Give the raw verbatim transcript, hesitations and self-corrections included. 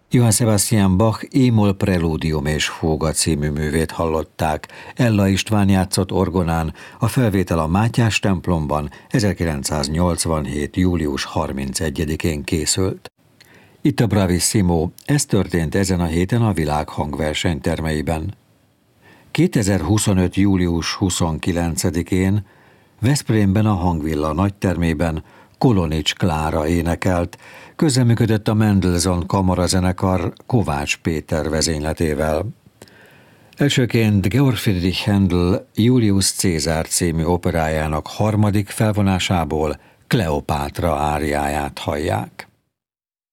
Johann Sebastian Bach Émol Preludium és Fóga című művét hallották. Ella István játszott orgonán, a felvétel a Mátyás templomban ezerkilencszáznyolcvanhét. július harmincegyedikén készült. Itt a Bravissimo, ez történt ezen a héten a világ hangverseny termeiben. kétezer-huszonöt. július huszonkilencedikén Veszprémben a Hangvilla nagytermében Kolonics Klára énekelt, közreműködött a Mendelssohn kamarazenekar Kovács Péter vezényletével. Elsőként Georg Friedrich Händel Julius Cézár című operájának harmadik felvonásából Kleopátra áriáját hallják.